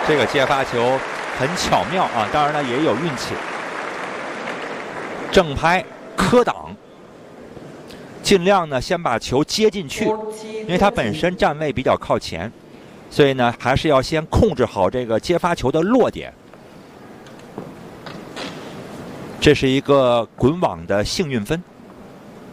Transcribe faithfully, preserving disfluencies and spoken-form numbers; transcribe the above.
这个接发球很巧妙啊，当然呢也有运气。正拍磕挡，尽量呢先把球接进去，因为他本身站位比较靠前，所以呢还是要先控制好这个接发球的落点。这是一个滚网的幸运分。